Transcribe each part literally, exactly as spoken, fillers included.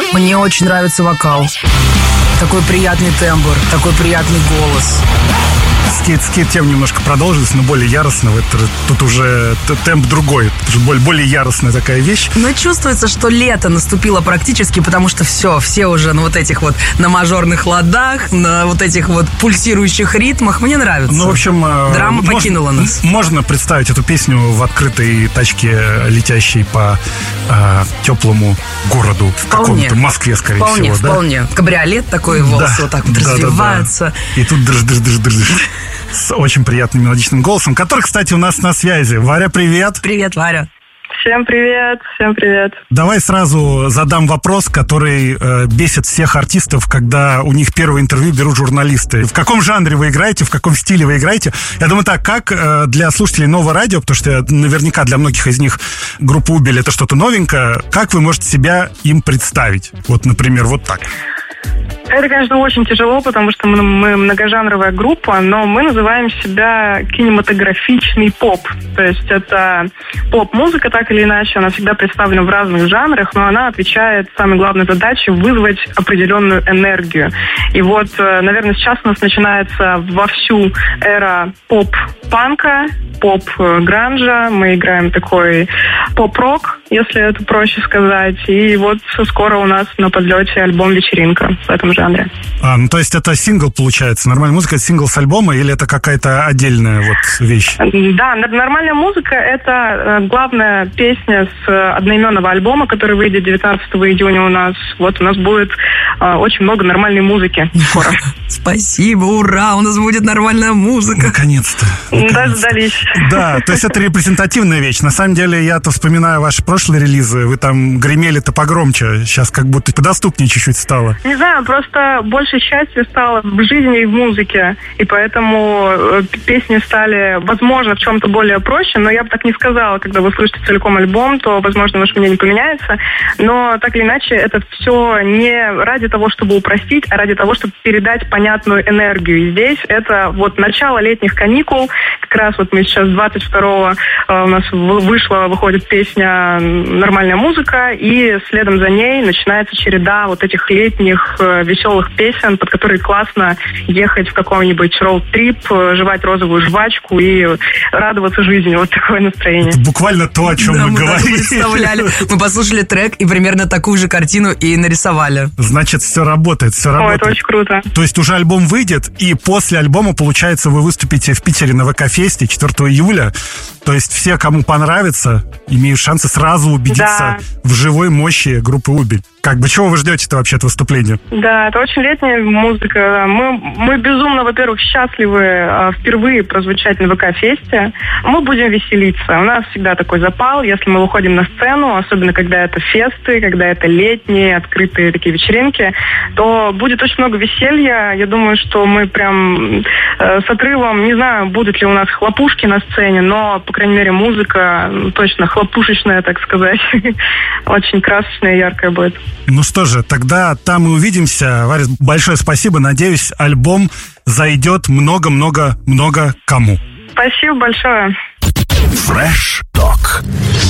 Мне очень нравится вокал. Такой приятный тембр, такой приятный голос. Скейт, скейт тем немножко продолжилась, но более яростно. Это, тут уже темп другой, более, более яростная такая вещь. Но чувствуется, что лето наступило практически, потому что все, все уже на вот этих вот, на мажорных ладах, на вот этих вот пульсирующих ритмах. Мне нравится. Ну, в общем... Драма можно, покинула нас. Можно представить эту песню в открытой тачке, летящей по э, теплому городу. В каком-то Москве, скорее вполне, всего. Вполне, вполне. Кабриолет такой, волосы да, вот так вот да, развиваются. Да, да. И тут држ-држ-држ-држ. С очень приятным мелодичным голосом, который, кстати, у нас на связи. Варя, привет. Привет, Варя. Всем привет, всем привет. Давай сразу задам вопрос, который э, бесит всех артистов, когда у них первое интервью берут журналисты. В каком жанре вы играете, в каком стиле вы играете? Я думаю так, как э, для слушателей нового радио, потому что наверняка для многих из них группа Убель — это что-то новенькое, как вы можете себя им представить? Вот, например, вот так. Это, конечно, очень тяжело, потому что мы, мы многожанровая группа, но мы называем себя кинематографичный поп. То есть это поп-музыка, так или иначе, она всегда представлена в разных жанрах, но она отвечает самой главной задаче — вызвать определенную энергию. И вот, наверное, сейчас у нас начинается вовсю эра поп-панка, поп-гранжа. Мы играем такой поп-рок, если это проще сказать. И вот скоро у нас на подлете альбом «Вечеринка» в этом жанре. А, ну то есть это сингл получается? Нормальная музыка — это сингл с альбома или это какая-то отдельная вот вещь? Да, нормальная музыка — это главная песня с одноименного альбома, который выйдет девятнадцатого июня у нас. Вот у нас будет э, очень много нормальной музыки скоро. Спасибо, ура, у нас будет нормальная музыка. Наконец-то. Дождались. Да, то есть это репрезентативная вещь. На самом деле, я-то вспоминаю ваши прошлые релизы, вы там гремели-то погромче, сейчас как будто подоступнее чуть-чуть стало. Не знаю, просто больше счастья стало в жизни и в музыке, и поэтому песни стали, возможно, в чем-то более проще, но я бы так не сказала. Когда вы слышите целиком альбом, то, возможно, ваше мнение поменяется, но так или иначе это все не ради того, чтобы упростить, а ради того, чтобы передать понятную энергию. И здесь это вот начало летних каникул, как раз вот мы сейчас двадцать второго у нас вышла, выходит песня «Нормальная музыка», и следом за ней начинается череда вот этих летних веселых песен, под которые классно ехать в какой-нибудь роуд-трип, жевать розовую жвачку и радоваться жизни. Вот такое настроение. Это буквально то, о чем да, мы, мы говорили. Представляли. Мы послушали трек и примерно такую же картину и нарисовали. Значит, все работает, все работает. О, это очень круто. То есть уже альбом выйдет, и после альбома, получается, вы выступите в Питере на ВК-фесте четвёртого июля. То есть все, кому понравится, имеют шансы сразу убедиться да. в живой мощи группы Убель. Как бы, чего вы ждете-то вообще от выступления? Да, это очень летняя музыка. Мы, мы безумно, во-первых, счастливы а, впервые прозвучать на ВК-фесте. Мы будем веселиться. У нас всегда такой запал, если мы выходим на сцену, особенно когда это фесты, когда это летние, открытые такие вечеринки, то будет очень много веселья. Я думаю, что мы прям э, с отрывом, не знаю, будут ли у нас хлопушки на сцене, но, по крайней мере, музыка точно хлопушечная, так сказать. Очень красочная и яркая будет. Ну что же, тогда там и увидимся. Варя, большое спасибо. Надеюсь, альбом зайдет много-много-много кому. Спасибо большое. Fresh Talk.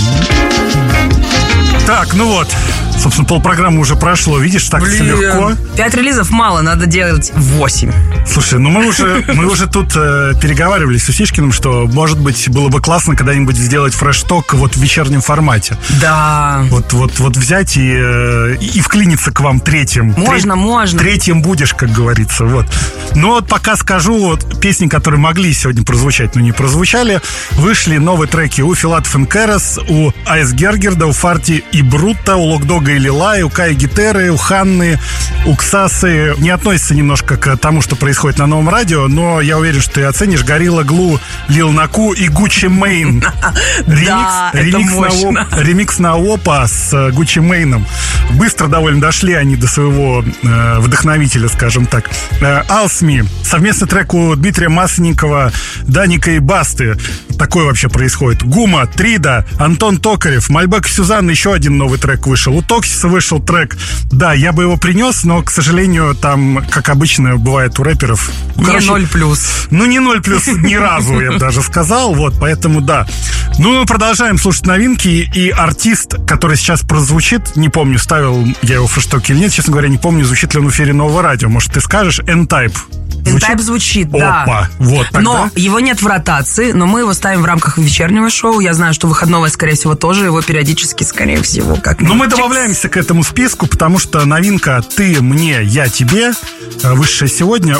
Так, ну вот, собственно, полпрограммы уже прошло. Видишь, так Блин, все легко. Пять релизов мало, надо делать восемь. Слушай, ну мы уже, мы уже тут э, переговаривались с Усишкиным, что, может быть, было бы классно когда-нибудь сделать фреш-ток вот в вечернем формате. Да. Вот, вот, вот взять и, э, и вклиниться к вам третьим. Можно, Тре- можно. Третьим будешь, как говорится. Вот. Но вот пока скажу, вот песни, которые могли сегодня прозвучать, но не прозвучали, вышли новые треки у Филатов и Керес, у Айс Гергерда, у Фарти и Брута, у Локдога и Лилай, у Кай Гитеры, у Ханны, у Ксасы. Не относится немножко к тому, что происходит на новом радио, но я уверен, что ты оценишь. Горилла Глу, Лил Наку и Гуччи Мэйн. Да, это мощно. Ремикс на Опа с Гуччи Мэйном. Быстро довольно дошли они до своего э, вдохновителя, скажем так. Э, Алсми. Совместный трек у Дмитрия Масленникова, Даника и Басты. Такое вообще происходит. Гума, Трида, Антон Токарев, Мальбек и Сюзанна, еще один новый трек вышел. У Токсиса вышел трек. Да, я бы его принес, но, к сожалению, там, как обычно бывает у рэперов... Не короче, ноль плюс. Ну, не ноль плюс ни разу, я бы даже сказал. Вот, поэтому да. Ну, мы продолжаем слушать новинки. И артист, который сейчас прозвучит, не помню, ставил добавил я его в фрешток или нет, честно говоря, не помню, звучит ли он в эфире Нового радио. Может, ты скажешь? N-Type. N-Type звучит, да. Опа, вот тогда. Но его нет в ротации, но мы его ставим в рамках вечернего шоу. Я знаю, что выходного, скорее всего, тоже его периодически, скорее всего, как. Но мы добавляемся к этому списку, потому что новинка «Ты мне, я тебе», вышедшая сегодня,